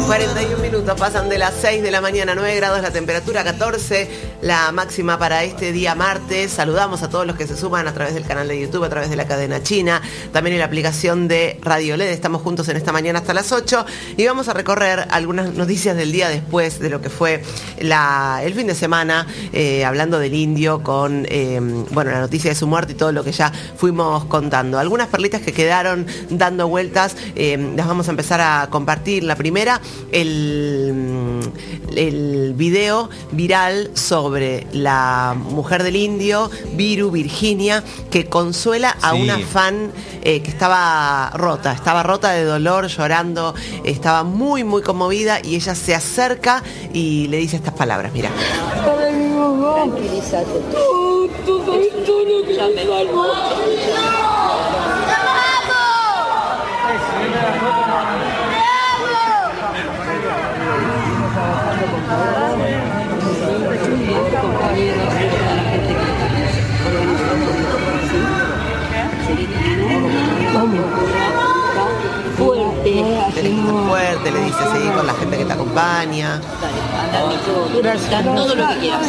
41 minutos pasan de las 6 de la mañana, 9 grados la temperatura, 14 la máxima para este día martes. Saludamos a todos los que se suman a través del canal de YouTube, a través de la cadena china, también en la aplicación de Radio LED. Estamos juntos en esta mañana hasta las 8 y vamos a recorrer algunas noticias del día después de lo que fue el fin de semana, hablando del indio con la noticia de su muerte y todo lo que ya fuimos contando. Algunas perlitas que quedaron dando vueltas, las vamos a empezar a compartir. La primera, el video viral sobre la mujer del indio, Virginia, que consuela a una fan que estaba rota de dolor, llorando, estaba muy, muy conmovida, y ella se acerca y le dice estas palabras, mira. Tranquilízate. Todo esto no me salvo. Fuerte, le dice, seguí con la gente que te acompaña. Todo lo que quieras.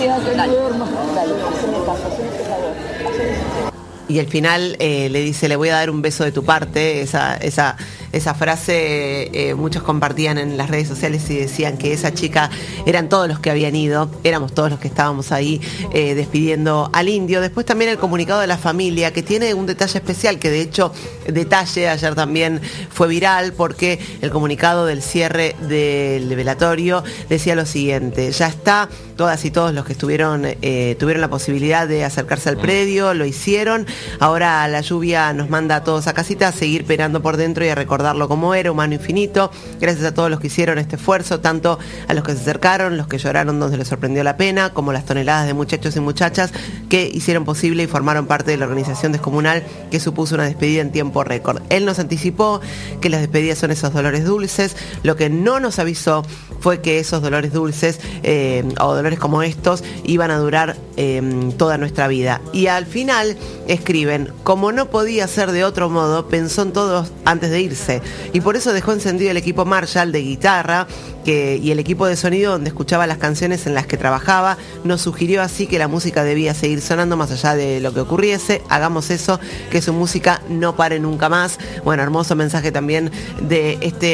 Y al final le dice, le voy a dar un beso de tu parte. Esa frase muchos compartían en las redes sociales y decían que esa chica eran todos los que habían ido, éramos todos los que estábamos ahí despidiendo al indio. Después también el comunicado de la familia, que tiene un detalle especial, que de hecho ayer también fue viral, porque el comunicado del cierre del velatorio decía lo siguiente: ya está, todas y todos los que tuvieron la posibilidad de acercarse al predio, lo hicieron. Ahora la lluvia nos manda a todos a casita a seguir penando por dentro y a recordarlo como era, humano infinito. Gracias a todos los que hicieron este esfuerzo, tanto a los que se acercaron, los que lloraron donde les sorprendió la pena, como las toneladas de muchachos y muchachas que hicieron posible y formaron parte de la organización descomunal que supuso una despedida en tiempo récord. Él nos anticipó que las despedidas son esos dolores dulces. Lo que no nos avisó fue que esos dolores dulces o dolores como estos iban a durar toda nuestra vida. Y al final escriben, como no podía ser de otro modo, pensó en todos antes de irse, y por eso dejó encendido el equipo Marshall de guitarra y el equipo de sonido donde escuchaba las canciones en las que trabajaba. Nos sugirió así que la música debía seguir sonando más allá de lo que ocurriese. Hagamos eso, que su música no pare nunca más. Bueno, hermoso mensaje también de este